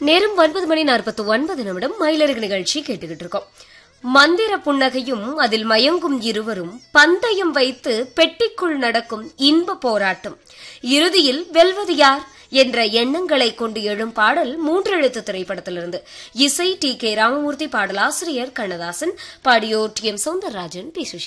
நேரம் 9:49 மயிலருகு நிகழ்ச்சி கேட்டுக்கிட்டு இருக்கோம். மந்திர புன்னகையும் அதில் மயங்கும் இருவரும் பந்தயம் வைத்து பெட்டிக்குள் நடக்கும் இன்ப போராட்டம், இறுதியில் வெல்வது யார் என்ற எண்ணங்களை கொண்டு எழும் பாடல் 3 எழுத்து திரைப்படத்திலிருந்து. இசை டி.கே. ராமமூர்த்தி, பாடலாசிரியர் கண்ணதாசன், பாடியோர் டி.எம். சௌந்தரராஜன், பி. சுஷீலா.